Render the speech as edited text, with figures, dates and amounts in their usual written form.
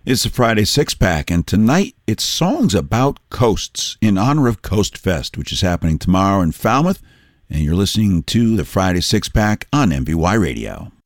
It's the Friday Six Pack, and tonight it's songs about coasts in honor of Coast Fest, which is happening tomorrow in Falmouth. And you're listening to the Friday Six Pack on MVY Radio.